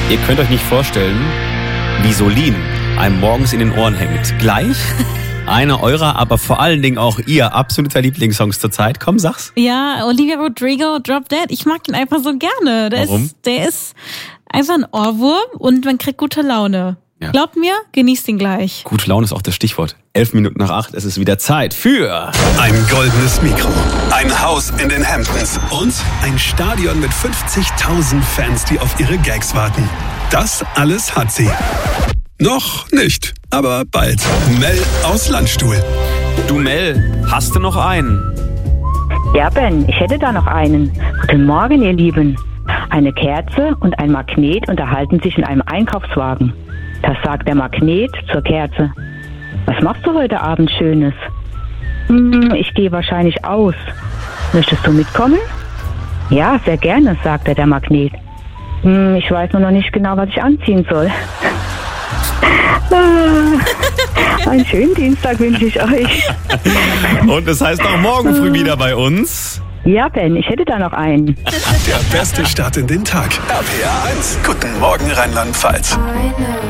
Ihr könnt euch nicht vorstellen, wie Solin einem morgens in den Ohren hängt. Gleich einer eurer, aber vor allen Dingen auch ihr absoluter Lieblingssongs zur Zeit. Komm, sag's. Ja, Olivia Rodrigo, Drop Dead. Ich mag ihn einfach so gerne. Warum? Der ist einfach ein Ohrwurm und man kriegt gute Laune. Ja. Glaubt mir, genießt ihn gleich. Gute Laune ist auch das Stichwort. 7:11, es ist wieder Zeit für... Ein goldenes Mikro, ein Haus in den Hamptons und ein Stadion mit 50.000 Fans, die auf ihre Gags warten. Das alles hat sie. Noch nicht, aber bald. Mel aus Landstuhl. Du Mel, hast du noch einen? Ja, Ben, ich hätte da noch einen. Guten Morgen, ihr Lieben. Eine Kerze und ein Magnet unterhalten sich in einem Einkaufswagen. Das sagt der Magnet zur Kerze. Was machst du heute Abend Schönes? Ich gehe wahrscheinlich aus. Möchtest du mitkommen? Ja, sehr gerne, sagte der Magnet. Ich weiß nur noch nicht genau, was ich anziehen soll. Einen schönen Dienstag wünsche ich euch. Und es heißt auch morgen früh wieder bei uns. Ja, Ben, ich hätte da noch einen. Der beste Start in den Tag. RPR 1. Guten Morgen Rheinland-Pfalz.